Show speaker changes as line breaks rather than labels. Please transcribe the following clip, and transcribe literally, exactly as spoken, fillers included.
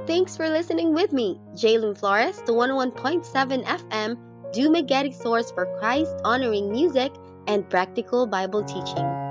Thanks for listening with me, Jalen Flores, the one oh one point seven F M Dumagetic source for Christ honoring music and practical Bible teaching.